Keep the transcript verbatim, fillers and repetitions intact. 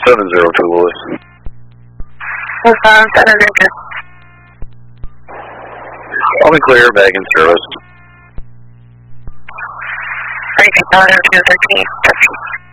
seven zero two, Louis. Luzon, seven zero two. I'll be clear, bag in service. Anything, seven zero two, thirteen.